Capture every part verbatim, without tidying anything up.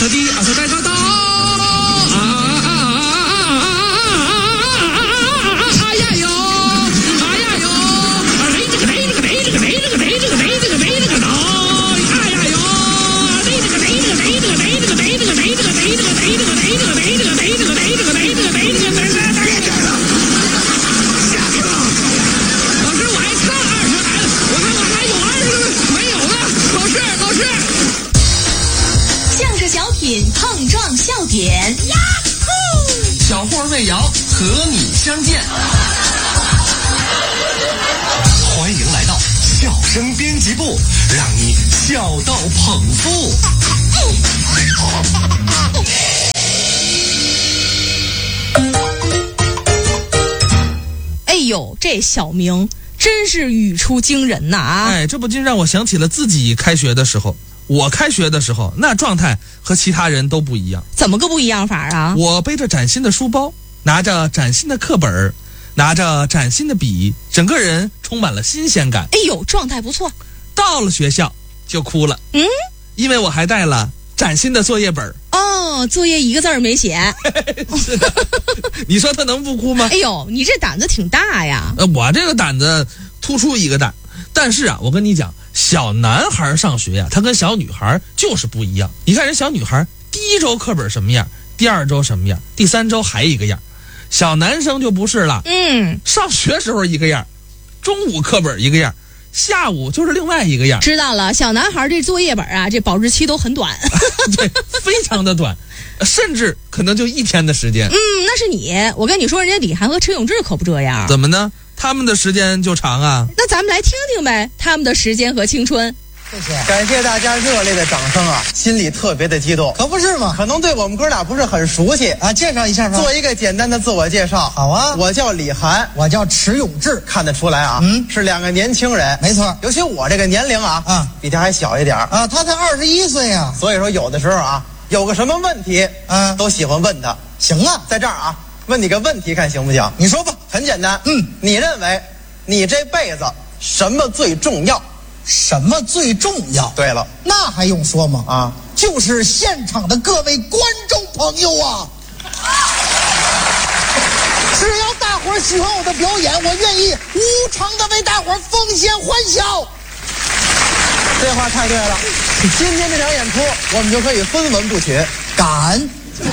特地啊，说带他到啊啊啊啊啊呀哟，啊呀哟，嘞这个嘞这个嘞这个嘞这个嘞这个嘞这个嘞这个喽，啊呀哟，嘞这个嘞这个嘞这个嘞这个嘞这个嘞这个嘞这个嘞这个嘞这个嘞这个嘞这个嘞这个嘞这个嘞这个嘞。 碰撞笑点，呀呼！ 小霍魏瑶和你相见，欢迎来到笑声编辑部，让你笑到捧腹。 哎呦，这小明真是语出惊人呐！啊， 哎，这不禁让我想起了自己开学的时候。我开学的时候，那状态和其他人都不一样。 怎么个不一样法啊？ 我背着崭新的书包，拿着崭新的课本，拿着崭新的笔，整个人充满了新鲜感。 哎呦，状态不错。 到了学校就哭了， 嗯， 因为我还带了崭新的作业本。 哦，作业一个字儿没写。 是的，你说他能不哭吗？ 哎呦，你这胆子挺大呀。 呃，我这个胆子突出一个胆。但是啊，我跟你讲，小男孩上学呀、啊，他跟小女孩就是不一样。你看人小女孩第一周课本什么样，第二周什么样，第三周还一个样。小男生就不是了， 嗯， 上学时候一个样，中午课本一个样，下午就是另外一个样。 知道了，小男孩这作业本啊，这保质期都很短。 对，非常的短，甚至可能就一天的时间。 嗯，那是你。我跟你说，人家李涵和陈永志可不这样。 怎么呢？他们的时间就长啊。 那咱们来听听呗，他们的时间和青春。 谢谢， 感谢大家热烈的掌声啊！心里特别的激动， 可不是吗？ 可能对我们哥俩不是很熟悉啊，介绍一下吧。 做一个简单的自我介绍。 好啊， 我叫李涵， 我叫迟永志， 看得出来啊， 嗯， 是两个年轻人， 没错。 尤其我这个年龄啊， 啊， 比他还小一点啊，他才二十一岁啊。 所以说有的时候啊，有个什么问题， 啊， 都喜欢问他。 行啊， 在这儿啊，问你个问题，看行不行？ 你说吧。 很简单， 嗯， 你认为你这辈子什么最重要？ 什么最重要？ 对了， 那还用说吗？ 啊， 就是现场的各位观众朋友啊！只要大伙儿喜欢我的表演，我愿意无偿的为大伙儿奉献欢笑。 这话太对了，今天这场演出我们就可以分文不取。 感恩。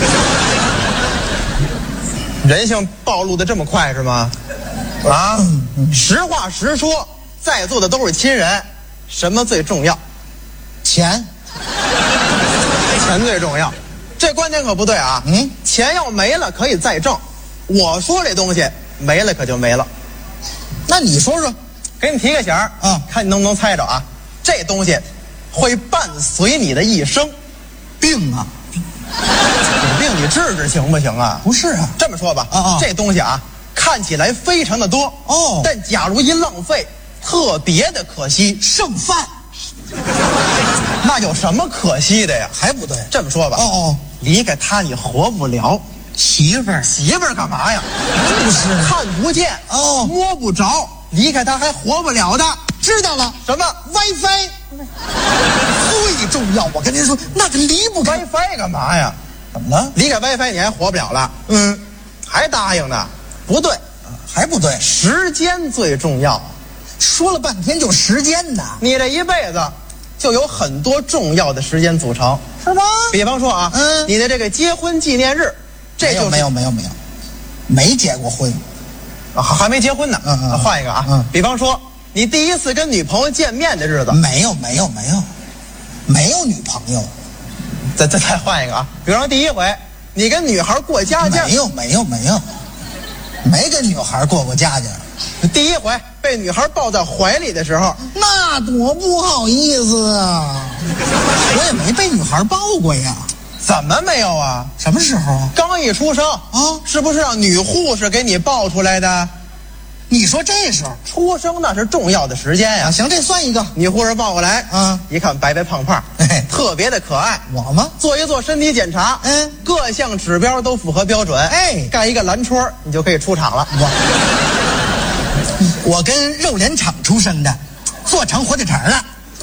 人性暴露的这么快是吗？啊，实话实说，在座的都是亲人，什么最重要？ 钱， 钱最重要。这观点可不对啊！ 嗯， 钱要没了可以再挣，我说这东西没了可就没了。 那你说说， 给你提个醒儿啊， 看你能不能猜着啊？这东西会伴随你的一生。 病啊！ 有病你治治行不行啊？ 不是啊， 这么说吧， 啊啊， 这东西啊，看起来非常的多哦， 但假如一浪费，特别的可惜。 剩饭， 那有什么可惜的呀？ 还不对。 这么说吧， 哦哦， 离开他你活不了。 媳妇儿， 媳妇儿干嘛呀？ 不是看不见哦， 摸不着，离开他还活不了的。 知道了， 什么 WiFi 最重要。我跟您说，那个离不开。 WiFi 干嘛呀？ 怎么了？ 离开 WiFi 你还活不了了？ 嗯， 还答应呢？不对， 还不对。 时间最重要。 说了半天就时间呐， 你这一辈子就有很多重要的时间组成， 是吗？ 比方说啊， 嗯， 你的这个结婚纪念日，这就是没有没有没有没结过婚， 啊，还没结婚呢。 嗯嗯， 换一个啊， 嗯， 比方说你第一次跟女朋友见面的日子， 没有没有没有没有女朋友。 再再再换一个啊，比方说第一回你跟女孩过家家， 没有没有没有，没跟女孩过过家家。 第一回被女孩抱在怀里的时候， 那多不好意思啊！我也没被女孩抱过呀。 怎么没有啊？ 什么时候啊？ 刚一出生啊， 是不是让女护士给你抱出来的？ 你说这时候出生那是重要的时间呀。 啊，行，这算一个。 女护士抱过来， 啊， 一看白白胖胖， 嘿， 特别的可爱。 我吗？ 做一做身体检查， 嗯， 各项指标都符合标准， 哎， 盖一个蓝戳，你就可以出场了。 我我跟肉联厂出生的，做成火腿肠了。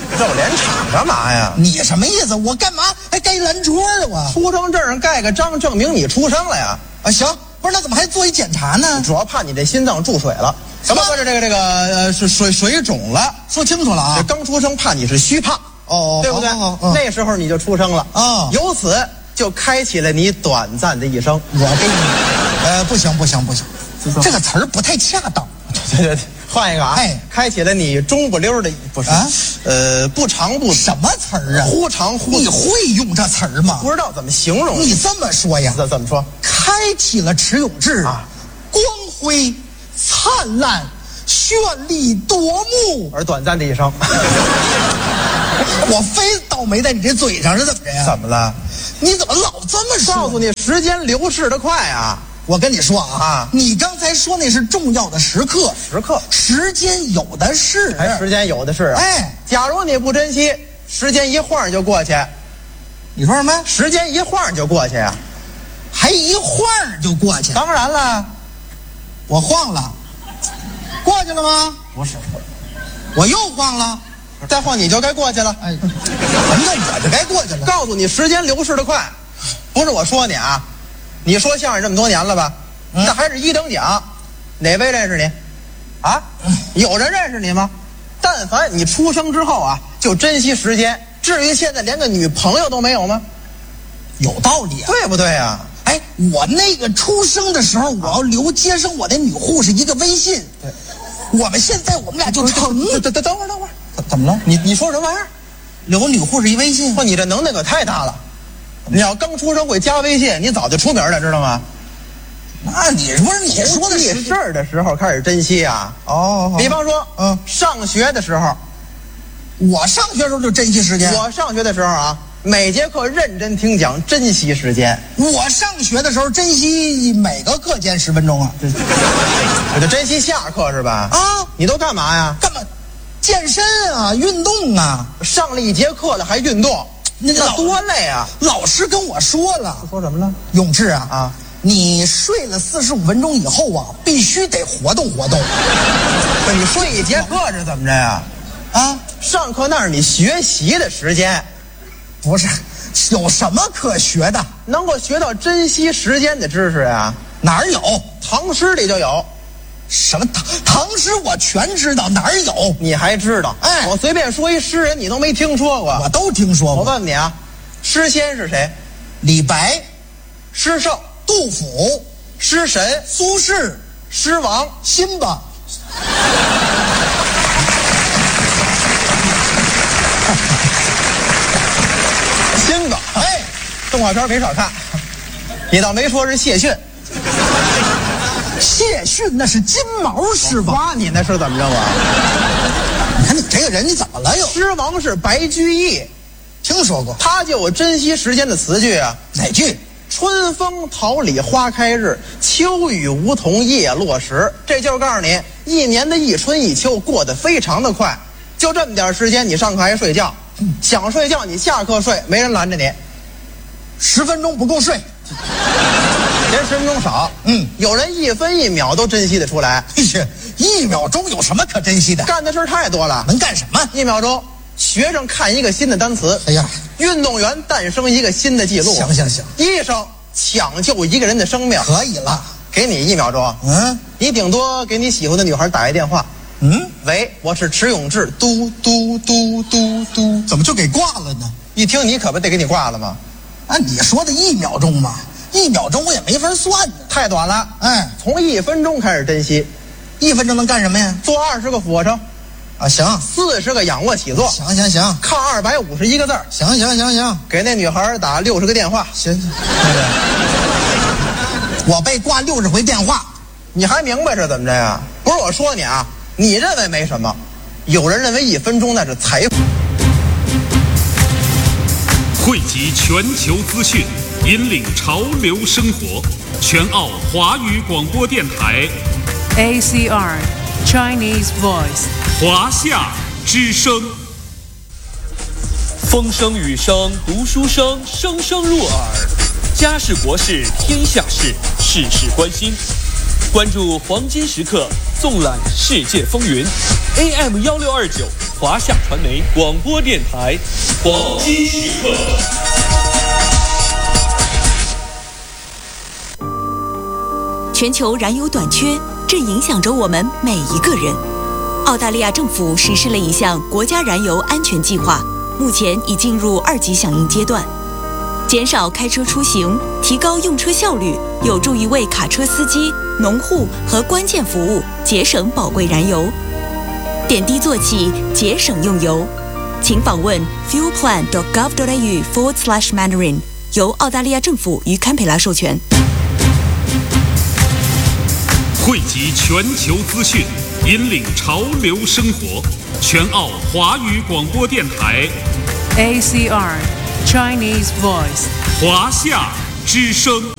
露脸场干嘛呀？ 你什么意思？我干嘛还盖蓝戳啊？我出生证上盖个章，证明你出生了呀。 啊行，不是那怎么还做一检查呢？ 主要怕你这心脏注水了。 什么不是这个这个呃是水水肿了？ 说清楚了啊！ 这刚出生怕你是虚胖， 哦， 对不对？ 好好好那时候你就出生了啊， 由此就开启了你短暂的一生。 我给你，呃，不行不行不行，这个词儿不太恰当。 对对对，换一个啊！ 哎， 开启了你中不溜的不是？ 啊呃，不长不什么词儿啊？ 忽长忽你会用这词儿吗？ 不知道怎么形容。 你这么说呀？ 怎怎么说？ 开启了迟永志啊， 光辉灿烂。绚丽夺目， 而短暂的一生， 我非倒霉在你这嘴上是怎么着呀？ 怎么了？ 你怎么老这么说？ 告诉你，时间流逝的快啊！ 我跟你说啊， 啊你刚才说那是重要的时刻， 时刻， 时间有的是， 还时间有的是啊！ 哎， 假如你不珍惜，时间一晃就过去。 你说什么？ 时间一晃就过去呀、啊？ 还一晃就过去？ 当然了， 我晃了。过去了吗？ 不是， 我又晃了， 再晃你就该过去了。 哎，什么叫我就该过去了？ 告诉你，时间流逝的快，不是我说你啊，你说相声这么多年了吧？ 嗯、 这还是一等奖，哪位认识你？啊？有人认识你吗？但凡你出生之后啊，就珍惜时间。至于现在连个女朋友都没有吗？ 有道理啊， 对不对啊？ 哎，我那个出生的时候，我要留接生我的女护士一个微信。 对。 我们现在我们俩就成。 等等等会儿，等会儿， 怎么了？ 你你说什么玩意儿？ 留女护士一微信？ 不，你这能耐可太大了！你要刚出生会加微信，你早就出名了，知道吗？ 那你不是你说的是事儿的时候开始珍惜啊？ 哦， 比方说， 嗯， 上学的时候， 我上学的时候就珍惜时间。 我上学的时候啊，每节课认真听讲，珍惜时间。 我上学的时候珍惜每个课间十分钟啊。 我就珍惜下课是吧？ 啊， 你都干嘛呀？ 干嘛？健身啊，运动啊。 上了一节课了还运动， 那那多累啊！ 老师跟我说了， 说什么了？ 永志啊啊， 你睡了四十五分钟以后啊，必须得活动活动。 不，你睡一节课是怎么着呀？ 啊， 上课那是你学习的时间， 不是？有什么可学的？ 能够学到珍惜时间的知识呀？ 哪儿有？ 唐诗里就有。 什么唐唐诗我全知道，哪儿有？ 你还知道？ 哎， 我随便说一诗人，你都没听说过。 我都听说过。 我问你啊，诗仙是谁？ 李白、 诗圣、 杜甫、 诗神、 苏轼、 诗王、 辛巴。 辛巴，哎，动画片没少看。你倒没说是谢逊。 谢逊那是金毛狮王， 夸你那是怎么着啊？ 你看你这个人，你怎么了又？ 狮王是白居易， 听说过。 他就有珍惜时间的词句啊。 哪句？ 春风桃李花开日，秋雨梧桐叶落时。这就是告诉你，一年的一春一秋过得非常的快。就这么点时间，你上课还睡觉，嗯、想睡觉你下课睡，没人拦着你。 十分钟不够睡。 嫌十分钟少， 嗯， 有人一分一秒都珍惜得出来。 哎呀，一秒钟有什么可珍惜的？ 干的事太多了。 能干什么？ 一秒钟，学生看一个新的单词。 哎呀， 运动员诞生一个新的记录。 行行行， 医生抢救一个人的生命。 可以了， 给你一秒钟。 嗯， 你顶多给你喜欢的女孩打一电话。 嗯， 喂，我是迟永志。嘟嘟嘟嘟嘟， 怎么就给挂了呢？ 一听你可不得给你挂了吗？ 按你说的一秒钟嘛。一秒钟我也没法算呢， 太短了。 哎， 从一分钟开始珍惜。 一分钟能干什么呀？ 做二十个俯卧撑， 啊，行。 四十个仰卧起坐， 行行行。 看二百五十一个字儿， 行行行行。 给那女孩打六十个电话， 行行。我被挂六十回电话， 你还明白是怎么着呀？不是我说你啊，你认为没什么，有人认为一分钟那是财富。 汇集全球资讯，引领潮流生活。全澳华语广播电台 A C R Chinese Voice 华夏之声。 风声雨声读书声，声声入耳。家事国事天下事，事事关心。关注黄金时刻，纵览世界风云。A M 幺六二九华夏传媒广播电台黄金时刻。 全球燃油短缺正影响着我们每一个人。澳大利亚政府实施了一项国家燃油安全计划，目前已进入二级响应阶段。减少开车出行，提高用车效率，有助于为卡车司机、农户和关键服务节省宝贵燃油。点滴做起，节省用油。请访问 fuelplan dot gov dot a u forward slash mandarin， 由澳大利亚政府与堪培拉授权。 汇集全球资讯，引领潮流生活。全澳华语广播电台 A C R Chinese Voice， 华夏之声。